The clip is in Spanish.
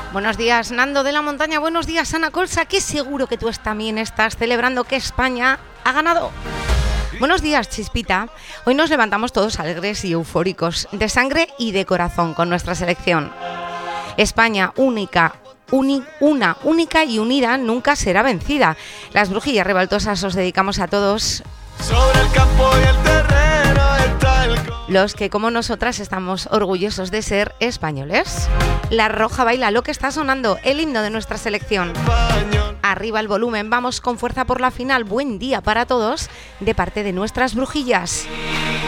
Buenos días, Nando de la Montaña. Buenos días, Ana Colsa, que seguro que tú también estás celebrando que España ha ganado. Buenos días, Chispita. Hoy nos levantamos todos alegres y eufóricos, de sangre y de corazón, con nuestra selección. España, una única y unida, nunca será vencida. Las brujillas revoltosas os dedicamos a todos. Sobre el campo y el terreno está el... Los que, como nosotras, estamos orgullosos de ser españoles. La Roja baila lo que está sonando, el himno de nuestra selección. Arriba el volumen, vamos con fuerza por la final. Buen día para todos, de parte de nuestras brujillas.